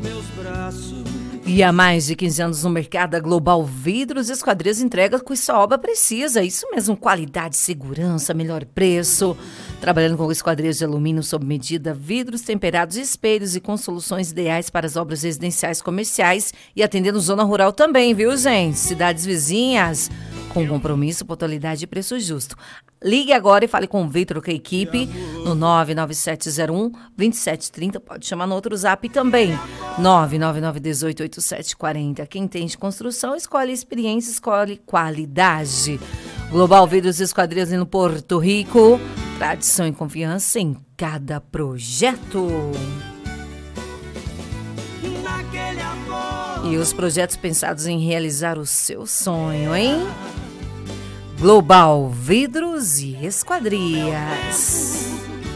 E há mais de 15 anos no mercado, a Global Vidros e Esquadrias entrega o que sua obra precisa. Isso mesmo, qualidade, segurança, melhor preço. Trabalhando com esquadrias de alumínio sob medida, vidros temperados, espelhos e com soluções ideais para as obras residenciais comerciais e atendendo zona rural também, viu, gente? Cidades vizinhas, com compromisso, pontualidade e preço justo. Ligue agora e fale com o Vitor, com a equipe, no 99701-2730. Pode chamar no outro zap também, 999188740. Quem tem de construção, escolhe experiência, escolhe qualidade. Global Vidros e Esquadrias no Porto Rico. Tradição e confiança em cada projeto. E os projetos pensados em realizar o seu sonho, hein? Global Vidros e Esquadrias.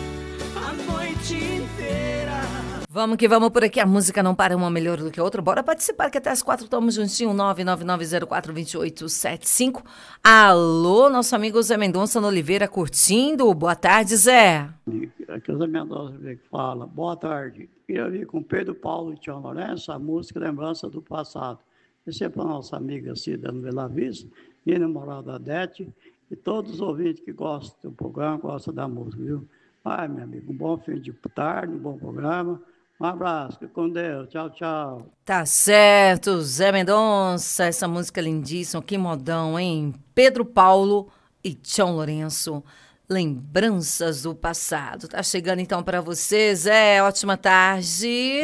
Vamos que vamos por aqui, a música não para uma melhor do que a outra. Bora participar que até as 4 estamos juntinho, 999042875. Alô, nosso amigo Zé Mendonça no Oliveira curtindo. Boa tarde, Zé. Aqui é o Zé Mendonça que fala. Boa tarde. Queria vir com Pedro Paulo e Tião Lourenço, a música Lembrança do Passado. Esse é para a nossa amiga Cida no Bela Vista, minha namorada Adete, e todos os ouvintes que gostam do programa, gostam da música, viu? Ai, meu amigo, um bom fim de tarde, um bom programa. Um abraço, fique com Deus. Tchau, tchau. Tá certo, Zé Mendonça, essa música lindíssima, que modão, hein? Pedro Paulo e Tião Lourenço, Lembranças do Passado. Tá chegando então para você, Zé, ótima tarde.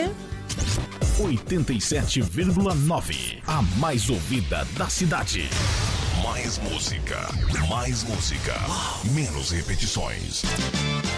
87,9, a mais ouvida da cidade. Mais música, menos repetições.